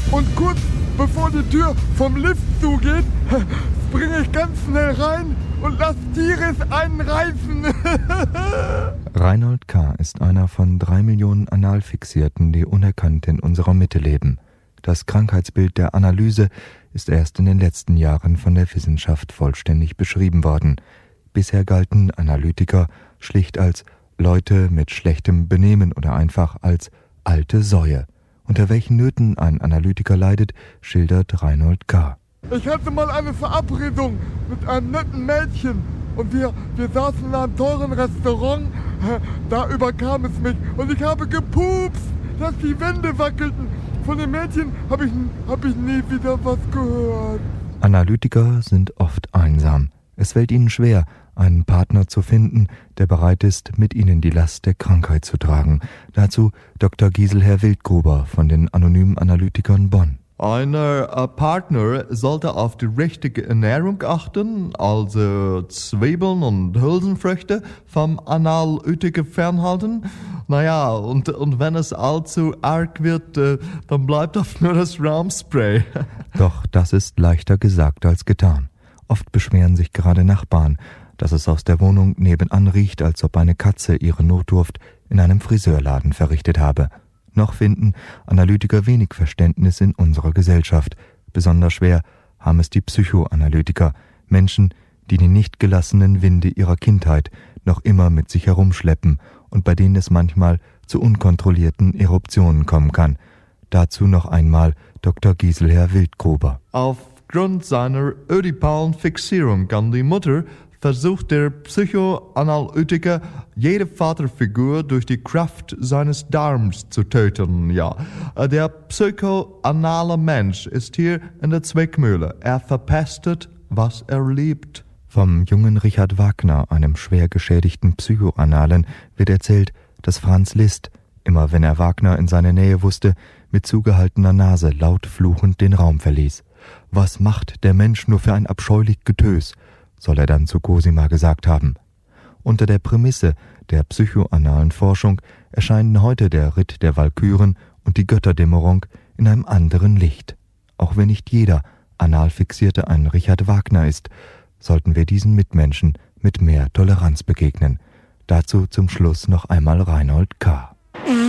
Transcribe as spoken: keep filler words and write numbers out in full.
Und kurz bevor die Tür vom Lift zugeht, springe ich ganz schnell rein und lass Tiris einen reißen. Reinhold K. ist einer von drei Millionen Analfixierten, die unerkannt in unserer Mitte leben. Das Krankheitsbild der Analyse ist erst in den letzten Jahren von der Wissenschaft vollständig beschrieben worden. Bisher galten Analytiker schlicht als Leute mit schlechtem Benehmen oder einfach als alte Säue. Unter welchen Nöten ein Analytiker leidet, schildert Reinhold K. Ich hatte mal eine Verabredung mit einem netten Mädchen und wir, wir saßen in einem teuren Restaurant. Da überkam es mich und ich habe gepupst, dass die Wände wackelten. Von dem Mädchen habe ich, hab ich nie wieder was gehört. Analytiker sind oft einsam. Es fällt ihnen schwer, einen Partner zu finden, der bereit ist, mit ihnen die Last der Krankheit zu tragen. Dazu Doktor Giselher Wildgruber von den Anonymen Analytikern Bonn. Ein äh, Partner sollte auf die richtige Ernährung achten, also Zwiebeln und Hülsenfrüchte vom Analytiker fernhalten. Naja, und, und wenn es allzu arg wird, äh, dann bleibt oft nur das Raumspray. Doch das ist leichter gesagt als getan. Oft beschweren sich gerade Nachbarn, dass es aus der Wohnung nebenan riecht, als ob eine Katze ihre Notdurft in einem Friseurladen verrichtet habe. Noch finden Analytiker wenig Verständnis in unserer Gesellschaft. Besonders schwer haben es die Psychoanalytiker, Menschen, die die nicht gelassenen Winde ihrer Kindheit noch immer mit sich herumschleppen und bei denen es manchmal zu unkontrollierten Eruptionen kommen kann. Dazu noch einmal Doktor Giselher Wildgruber. Aufgrund seiner ödipalen Fixierung an die Mutter versucht der Psychoanalytiker, jede Vaterfigur durch die Kraft seines Darms zu töten. Ja, der psychoanale Mensch ist hier in der Zwickmühle. Er verpestet, was er liebt. Vom jungen Richard Wagner, einem schwer geschädigten Psychoanalen, wird erzählt, dass Franz Liszt, immer wenn er Wagner in seine Nähe wusste, mit zugehaltener Nase laut fluchend den Raum verließ. Was macht der Mensch nur für ein abscheulich Getös, soll er dann zu Cosima gesagt haben. Unter der Prämisse der psychoanalen Forschung erscheinen heute der Ritt der Walküren und die Götterdämmerung in einem anderen Licht. Auch wenn nicht jeder Analfixierte ein Richard Wagner ist, sollten wir diesen Mitmenschen mit mehr Toleranz begegnen. Dazu zum Schluss noch einmal Reinhold K.